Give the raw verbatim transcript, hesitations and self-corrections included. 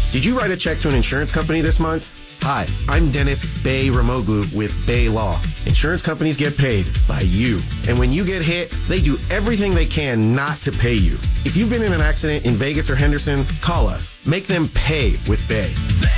Did you write a check to an insurance company this month? Hi, I'm Dennis Bay Ramoglu with Bay Law. Insurance companies get paid by you. And when you get hit, they do everything they can not to pay you. If you've been in an accident in Vegas or Henderson, call us. Make them pay with Bay.